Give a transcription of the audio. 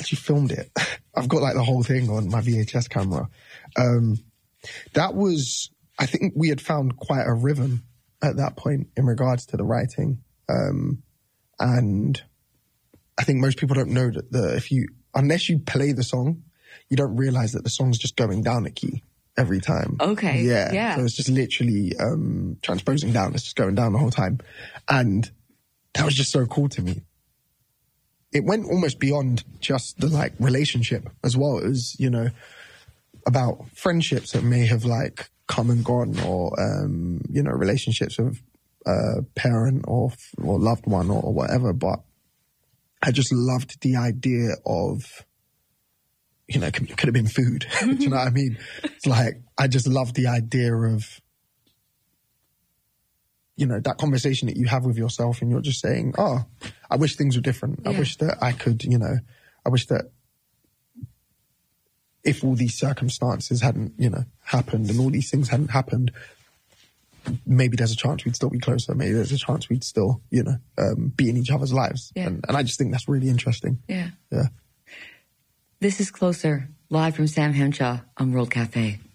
actually filmed it. I've got like the whole thing on my VHS camera. That was, I think we had found quite a rhythm at that point in regards to the writing. And I think most people don't know that unless you play the song, you don't realize that the song's just going down a key every time. Okay. Yeah. So it's just literally transposing down. It's just going down the whole time. And that was just so cool to me. It went almost beyond just the like relationship as well. It was, you know, about friendships that may have like come and gone, or, you know, relationships with a parent or loved one or whatever. But I just loved the idea of, you know, it could have been food. Do you know what I mean? It's like, I just love the idea of, you know, that conversation that you have with yourself and you're just saying, oh, I wish things were different. Yeah. I wish that I could, you know, I wish that if all these circumstances hadn't, you know, happened and all these things hadn't happened, maybe there's a chance we'd still be closer. Maybe there's a chance we'd still, you know, be in each other's lives. Yeah. And I just think that's really interesting. Yeah. Yeah. This is Closer, live from Sam Henshaw on World Cafe.